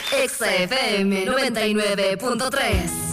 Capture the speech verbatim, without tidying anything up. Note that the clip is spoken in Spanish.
Exa F M noventa y nueve punto tres.